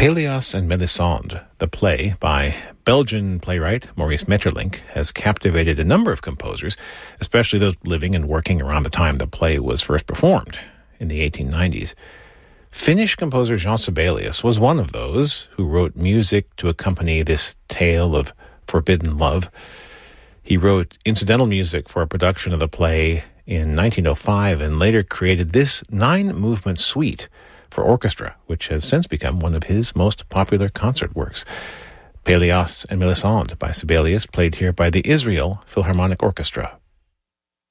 Pelléas and Mélisande, the play by Belgian playwright Maurice Maeterlinck, has captivated a number of composers, especially those living and working around the time the play was first performed in the 1890s. Finnish composer Jean Sibelius was one of those who wrote music to accompany this tale of forbidden love. He wrote incidental music for a production of the play in 1905 and later created this 9-movement suite for orchestra, which has since become one of his most popular concert works. Pelléas and Mélisande by Sibelius, played here by the Israel Philharmonic Orchestra.